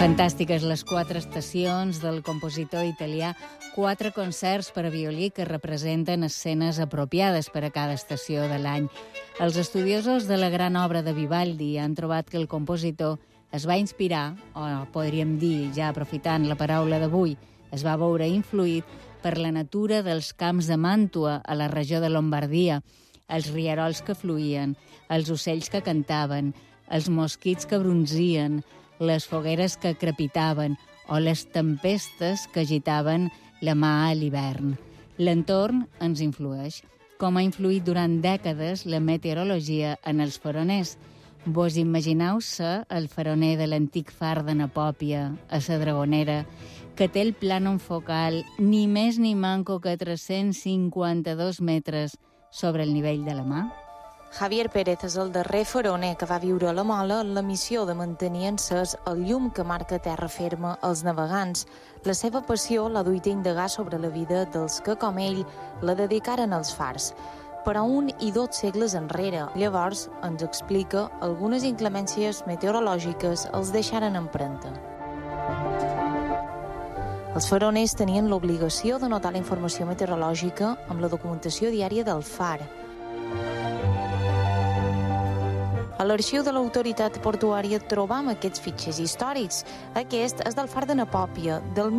Fantàstiques les 4 estacions del compositor italià, 4 concerts per a violí que representen escenes apropiades per a cada estació de l'any. Els estudiosos de la gran obra de Vivaldi han trobat que el compositor es va inspirar, o podríem dir, ja aprofitant la paraula d'avui, es va veure influït per la natura dels camps de Màntua a la regió de Lombardia, els rierols que fluïen, els ocells que cantaven, els mosquits que bronzien, les fogueres que crepitaven o les tempestes que agitaven la mà a l'hivern. L'entorn ens influeix, com ha influït durant dècades la meteorologia en els faroners. Vos imagineu-se el faroner de l'antic far de Napòpia, a la Dragonera, que té el plànol focal ni més ni manco que 352 metres sobre el nivell de la mà? Javier Pérez és el darrer faroner que va viure a la Mola en la missió de mantenir encès el llum que marca terra ferma als navegants. La seva passió l'ha duit a indagar sobre la vida dels que, com ell, la dedicaren als fars. Però 1 i 2 segles enrere, llavors ens explica algunes inclemències meteorològiques els deixaren empremta. Els faroners tenien l'obligació de notar la informació meteorològica amb la documentació diària del far. A l'arxiu de l'autoritat portuària trobam aquests fitxers històrics. Aquest és del far de Napòpia, del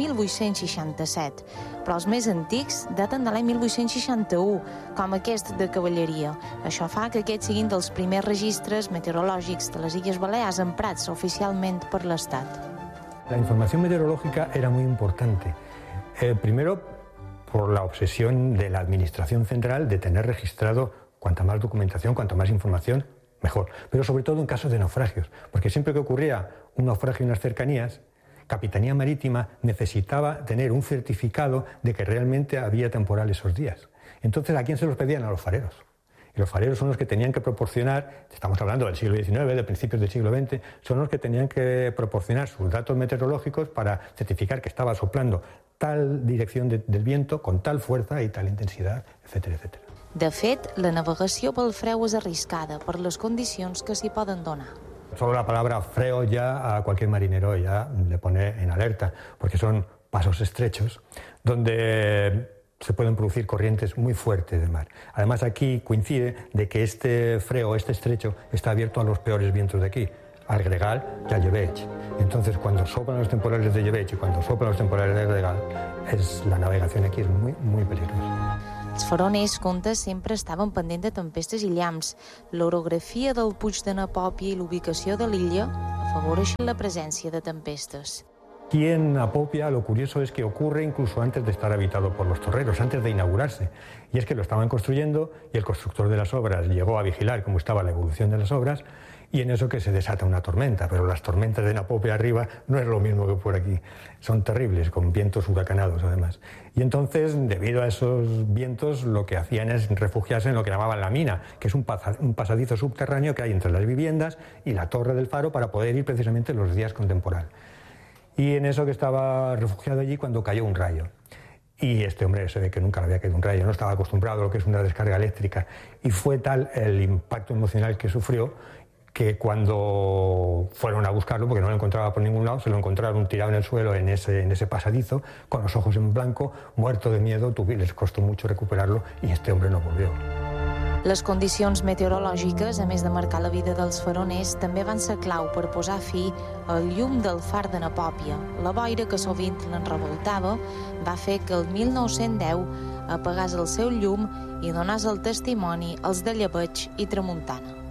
1867, però els més antics daten de l'any 1861, com aquest de cavalleria. Això fa que aquests siguin dels primers registres meteorològics de les Illes Balears emprats oficialment per l'Estat. La información meteorológica era muy importante. Primero, por la obsesión de la Administración Central de tener registrado cuanta más documentación, cuanta más información, mejor. Pero sobre todo en casos de naufragios, porque siempre que ocurría un naufragio en las cercanías, Capitanía Marítima necesitaba tener un certificado de que realmente había temporal esos días. Entonces, ¿a quién se los pedían? A los fareros. Y los fareros son los que tenían que proporcionar, estamos hablando del siglo XIX, de principios del siglo XX, son los que tenían que proporcionar sus datos meteorológicos para certificar que estaba soplando tal dirección del viento, con tal fuerza y tal intensidad, etcétera, etcétera. De fet, la navegació pel freu és arriscada per les condicions que s'hi poden donar. Solo la palabra freo ya a cualquier marinero ya le pone en alerta, porque son pasos estrechos donde se pueden producir corrientes muy fuertes de mar. Además, aquí coincide de que este freo, este estrecho, está abierto a los peores vientos de aquí, al gregal y al llebeig. Entonces, cuando soplan los temporales de llebeig y cuando soplan los temporales de gregal, la navegación aquí es muy, muy peligrosa. Els faroners, conta, sempre estaven pendents de tempestes i llamps. L'orografia del Puig de Napòpia i l'ubicació de l'illa afavoreixen la presència de tempestes. Aquí en Napòpia lo curioso es que ocurre incluso antes de estar habitado por los torreros, antes de inaugurarse. Y es que lo estaban construyendo y el constructor de las obras llegó a vigilar cómo estaba la evolución de las obras y en eso que se desata una tormenta. Pero las tormentas de Napòpia arriba no es lo mismo que por aquí. Son terribles, con vientos huracanados además. Y entonces, debido a esos vientos, lo que hacían es refugiarse en lo que llamaban la mina, que es un pasadizo subterráneo que hay entre las viviendas y la torre del faro para poder ir precisamente los días con temporal. Y en eso que estaba refugiado allí cuando cayó un rayo. Y este hombre se ve que nunca le había caído un rayo, no estaba acostumbrado a lo que es una descarga eléctrica. Y fue tal el impacto emocional que sufrió que cuando fueron a buscarlo, porque no lo encontraba por ningún lado, se lo encontraron tirado en el suelo en ese pasadizo, con los ojos en blanco, muerto de miedo, les costó mucho recuperarlo y este hombre no volvió. Les condicions meteorològiques, a més de marcar la vida dels faroners, també van ser clau per posar fi al llum del far de Napòpia. La boira, que sovint l'enrevoltava, va fer que el 1910 apagàs el seu llum i donàs el testimoni als de llebeig i tramuntana.